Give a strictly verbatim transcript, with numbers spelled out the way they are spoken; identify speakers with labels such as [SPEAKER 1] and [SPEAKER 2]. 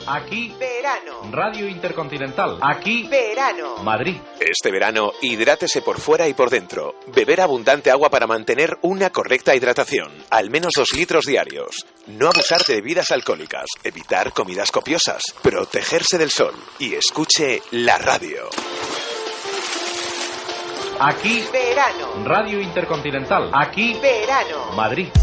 [SPEAKER 1] Aquí
[SPEAKER 2] verano.
[SPEAKER 1] Radio Intercontinental. Aquí
[SPEAKER 2] verano.
[SPEAKER 1] Madrid.
[SPEAKER 3] Este verano, hidrátese por fuera y por dentro. Beber abundante agua para mantener una correcta hidratación. Al menos dos litros diarios. No abusar de bebidas alcohólicas. Evitar comidas copiosas. Protegerse del sol. Y escuche la radio.
[SPEAKER 1] Aquí
[SPEAKER 2] verano.
[SPEAKER 1] Radio Intercontinental. Aquí
[SPEAKER 2] verano.
[SPEAKER 1] Madrid.